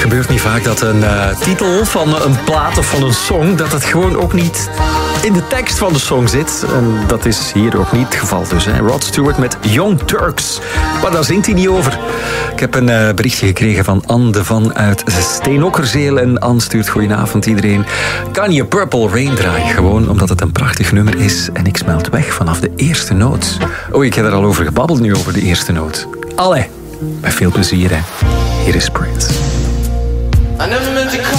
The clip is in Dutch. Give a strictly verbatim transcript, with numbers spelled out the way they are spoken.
gebeurt niet vaak dat een uh, titel van een plaat of van een song, dat het gewoon ook niet in de tekst van de song zit. En dat is hier ook niet het geval dus. Hè. Rod Stewart met Young Turks. Maar daar zingt hij niet over. Ik heb een uh, berichtje gekregen van Anne de Van uit Steenokkerzeel. En Anne stuurt goedenavond iedereen. Kan je Purple Rain draaien? Gewoon omdat het een prachtig nummer is. En ik smelt weg vanaf de eerste noot. Oh, ik heb er al over gebabbeld nu, over de eerste noot. Allee, met veel plezier hè. Hier is Prince.